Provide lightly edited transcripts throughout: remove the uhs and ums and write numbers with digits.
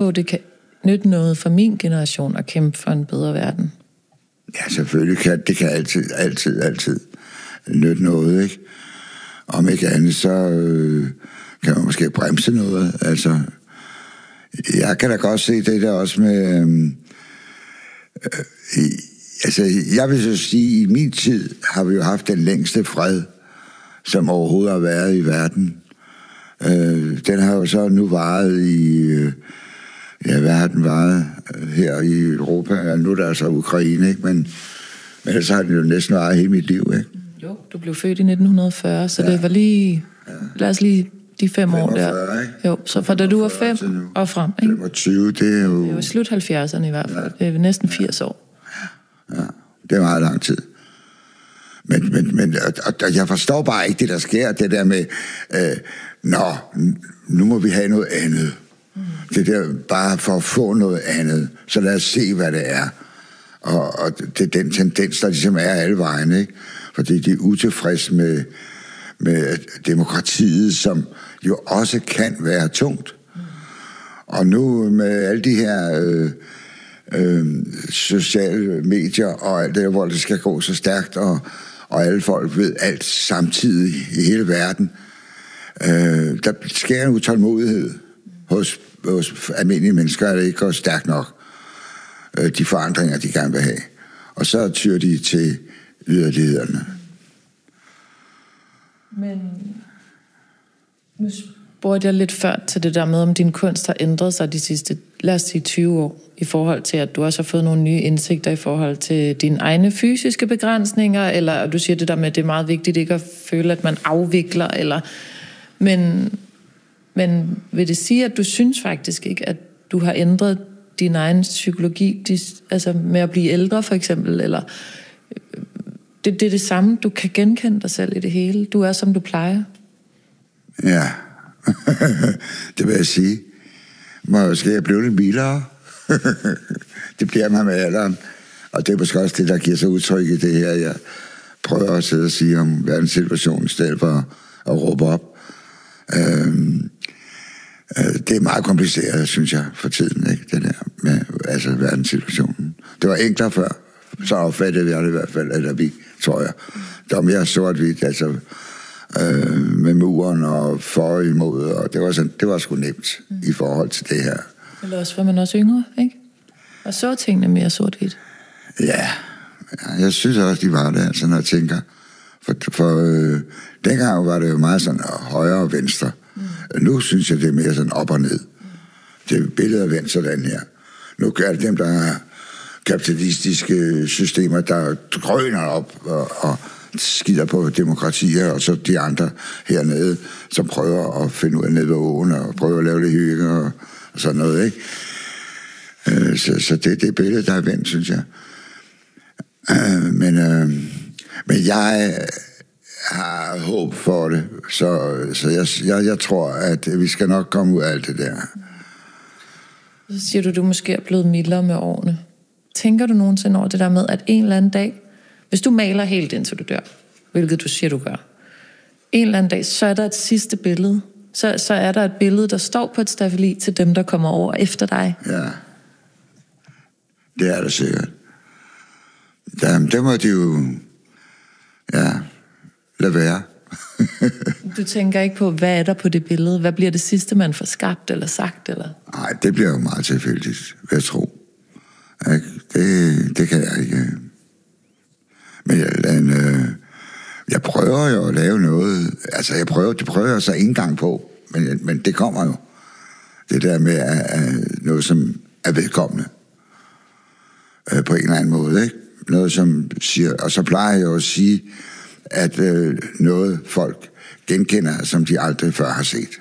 at det kan nytte noget for min generation at kæmpe for en bedre verden? Ja, selvfølgelig kan det kan altid nytte noget, ikke? Om ikke andet, så kan man måske bremse noget. Altså, jeg kan da godt se det der også med... altså, jeg vil så sige, i min tid har vi jo haft den længste fred, som overhovedet har været i verden. Den har jo så nu varet i... hvad har den varet her i Europa? Ja, nu er der altså Ukraine, ikke? Men ellers har den jo næsten varet hele mit liv, ikke? Jo, du blev født i 1940, så det var lige... Lad os lige de 5 år der. Ikke? Jo, så fra da du var 5 og frem, ikke? 25, det er jo... Det er jo slut 70'erne i hvert fald. Det er næsten 80 år. Ja, det er meget lang tid. Men jeg forstår bare ikke det, der sker. Det der med, nu må vi have noget andet. Det der bare for at få noget andet. Så lad os se, hvad det er. Og det er den tendens, der ligesom er alle vejen, ikke? Fordi de er utilfredse med demokratiet, som jo også kan være tungt. Og nu med alle de her sociale medier og alt det, hvor det skal gå så stærkt, og alle folk ved alt samtidig i hele verden, der sker en utålmodighed hos almindelige mennesker, at det ikke går stærkt nok. De forandringer, de gerne vil have. Og så tyr de til yderlighederne. Men nu spurgte jeg lidt før til det der med, om din kunst har ændret sig de sidste, lad os sige 20 år, i forhold til, at du også har fået nogle nye indsigter i forhold til dine egne fysiske begrænsninger, eller du siger det der med, at det er meget vigtigt ikke at føle, at man afvikler, eller... Men vil det sige, at du synes faktisk ikke, at du har ændret din egen psykologi, altså med at blive ældre for eksempel, eller det er det samme, du kan genkende dig selv i det hele. Du er, som du plejer. Ja, det vil jeg sige. Måske jeg blive lidt mildere. Det bliver man med alderen. Og det er måske også det, der giver sig udtryk i det her. Jeg prøver at sidde og sige om verdenssituationen, i stedet for at råbe op. Det er meget kompliceret, synes jeg, for tiden, ikke? Det der med verdenssituationen. Det var enklere før, så opfattede vi det i hvert fald, eller vi, tror jeg. Det var mere sort-hvidt, altså med muren og for imod, og det var sgu nemt i forhold til det her. Eller også var man også yngre, ikke? Og så tingene mere sort-hvidt. Ja, jeg synes også, de var det, altså, når jeg tænker. For dengang var det jo meget sådan højre og venstre. Nu synes jeg, det er mere sådan op og ned. Det er billedet af vendt sådan her. Nu gør det dem, der har kapitalistiske systemer, der drøner op og skider på demokratier, og så de andre hernede, som prøver at finde ud af ned ved åen, og prøver at lave det hygge og sådan noget, ikke? Så det er billedet, der er vendt, synes jeg. Men jeg har håb for det, så jeg tror, at vi skal nok komme ud af alt det der. Så siger du måske er blevet mildere med årene. Tænker du nogensinde over det der med, at en eller anden dag, hvis du maler helt indtil du dør, hvilket du siger, du gør, en eller anden dag, så er der et sidste billede. Så er der et billede, der står på et stafeli til dem, der kommer over efter dig. Ja, det er det sikkert. Det må de jo, lade være. Du tænker ikke på, hvad er der på det billede? Hvad bliver det sidste, man får skabt eller sagt? Eller? Nej, det bliver jo meget tilfældigt, vil jeg tro. Det kan jeg ikke. Men jeg prøver jo at lave noget. Altså, det prøver jeg så ikke engang på. Men det kommer jo. Det der med noget, som er vedkommende. På en eller anden måde, ikke? Noget, som siger... Og så plejer jeg jo at sige, at noget folk genkender, som de aldrig før har set.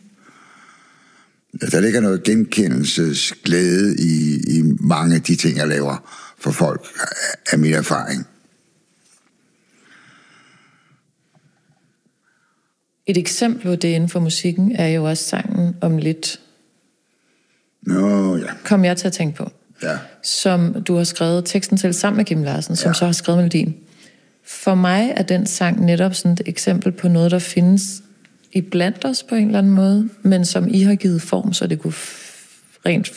Der ligger noget genkendelsesglæde i mange af de ting, jeg laver for folk, af min erfaring. Et eksempel på det inden for musikken er jo også sangen Om lidt. Ja. Kom jeg til at tænke på. Ja. Som du har skrevet teksten til sammen med Kim Larsen, som så har skrevet melodien. For mig er den sang netop sådan et eksempel på noget, der findes i blandt os på en eller anden måde, men som I har givet form, så det kunne rent